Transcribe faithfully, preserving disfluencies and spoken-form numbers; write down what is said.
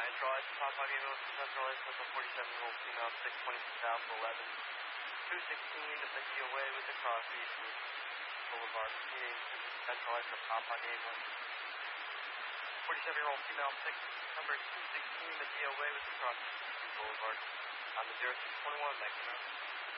Centralized, Papa Evo, Centralized with a forty-seven-year-old female, six twenty South, eleven two sixteen, the D O A with the Crosby Boulevard, proceeding to Centralized for Papa Evo. forty-seven-year-old female, six, number two sixteen, the D O A with the Crosby Boulevard, on the zero six twenty-one, Mexico.